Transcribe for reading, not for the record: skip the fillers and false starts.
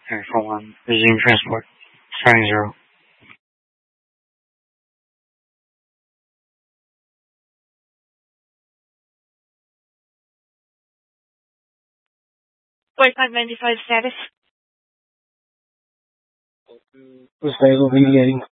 For 1, resume transport. Starting 0. Flight 595 status. Stable, getting